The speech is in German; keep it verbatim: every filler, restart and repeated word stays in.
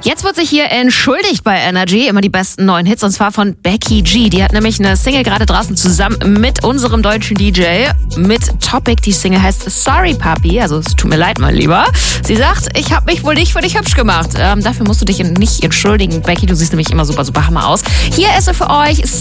Jetzt wird sich hier entschuldigt bei Energy, immer die besten neuen Hits, und zwar von Becky G. Die hat nämlich eine Single gerade draußen zusammen mit unserem deutschen D J, mit Topic. Die Single heißt Sorry Papi, also es tut mir leid, mein Lieber. Sie sagt, ich habe mich wohl nicht für dich hübsch gemacht. Ähm, dafür musst du dich nicht entschuldigen, Becky, du siehst nämlich immer super, super Hammer aus. Hier ist sie für euch,